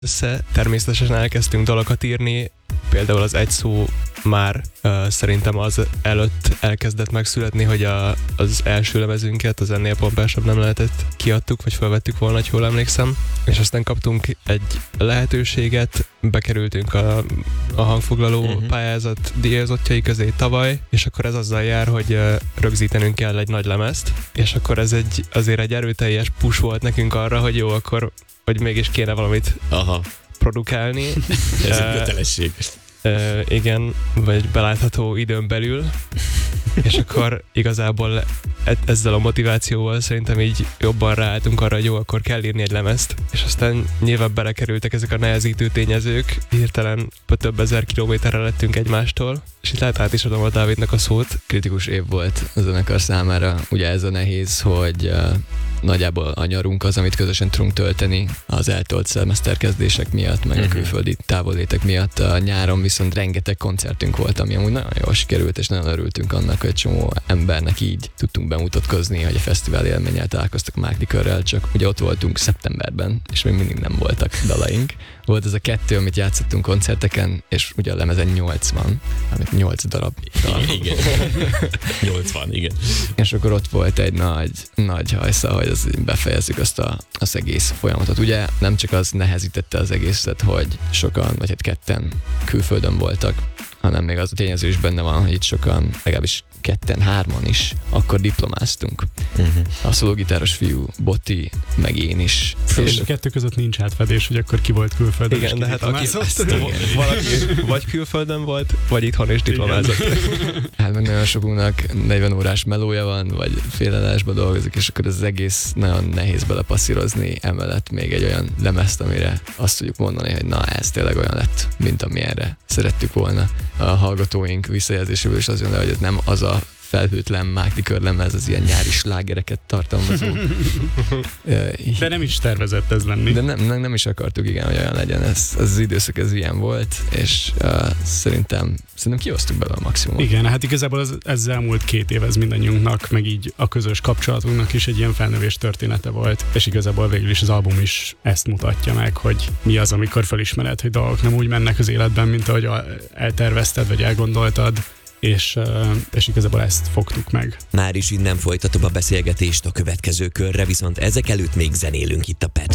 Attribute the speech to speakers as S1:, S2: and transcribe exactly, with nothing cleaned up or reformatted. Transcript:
S1: össze. Természetesen elkezdtünk dalokat írni, például az egy szó már uh, szerintem az előtt elkezdett megszületni, hogy a, az első lemezünket, az ennél pompásabb nem lehetett, kiadtuk, vagy felvettük volna, hogy jól emlékszem, és aztán kaptunk egy lehetőséget, bekerültünk a, a hangfoglaló uh-huh. pályázat díjazottjai közé tavaly, és akkor ez azzal jár, hogy uh, rögzítenünk kell egy nagy lemezt, és akkor ez egy, azért egy erőteljes push volt nekünk arra, hogy jó, akkor hogy mégis kéne valamit Aha. produkálni.
S2: Ez egy kötelesség.
S1: Uh, igen, vagy belátható időn belül, és akkor igazából e- ezzel a motivációval szerintem így jobban ráálltunk arra, hogy jó, akkor kell írni egy lemezt, és aztán nyilván belekerültek ezek a nehezítő tényezők, hirtelen több ezer kilométerre lettünk egymástól, és itt lehet át is adom a Dávidnak a szót.
S3: Kritikus év volt a zenekar számára, ugye ez a nehéz, hogy uh, nagyjából a nyarunk az, amit közösen tudunk tölteni az eltolt szemeszterkezdések miatt, meg uh-huh. a külföldi távollétek miatt. A nyáron viszont rengeteg koncertünk volt, ami amúgy nagyon jól sikerült, és nagyon örültünk annak, hogy egy csomó embernek így tudtunk bemutatkozni, hogy a fesztivál élménnyel találkoztak Mákdi körrel, csak ugye ott voltunk szeptemberben, és még mindig nem voltak dalaink. Volt ez a kettő, amit játszottunk koncerteken, és ugye a lemezen nyolcvan, amit nyolc darab.
S2: darab. Igen. nyolcvan, igen.
S3: És akkor ott volt egy nagy, nagy hajsza, hogy az befejezzük azt a, az egész folyamatot. Ugye nem csak az nehezítette az egészet, hogy sokan, vagy hát ketten külföldön voltak, hanem még az a tényező is benne van, hogy itt sokan, legalábbis ketten, hárman is, akkor diplomáztunk. Uh-huh. A szólógitáros fiú, Botti, meg én is.
S4: És a kettő között nincs átfedés, hogy akkor ki volt külföldön.
S1: Igen, de hát aki valaki vagy külföldön volt, vagy itthon is diplomázott.
S3: Hát meg nagyon sokunknak negyven órás melója van, vagy félelásba dolgozik, és akkor az egész nagyon nehéz belepasszírozni, emellett még egy olyan lemezt, amire azt tudjuk mondani, hogy na, ez tényleg olyan lett, mint amilyenre szerettük volna. A hallgatóink visszajelzéséből is az jön le, hogy ez nem az a felhőtlen Mákdi körlemez, az ilyen nyári slágereket tartalmazó.
S4: De nem is tervezett ez lenni.
S3: De nem, nem, nem is akartuk, igen, hogy olyan legyen. Ez, ez az időszak ez ilyen volt, és uh, szerintem, szerintem kihoztuk belőle a maximumot.
S4: Igen, hát igazából ez, ez elmúlt két év ez mindannyiunknak, meg így a közös kapcsolatunknak is egy ilyen felnövés története volt, és igazából végül is az album is ezt mutatja meg, hogy mi az, amikor felismered, hogy dolgok nem úgy mennek az életben, mint ahogy eltervezted, vagy elgondoltad, és, és igazából ezt fogtuk meg.
S2: Már is innen folytatom a beszélgetést a következő körre, viszont ezek előtt még zenélünk itt a Pet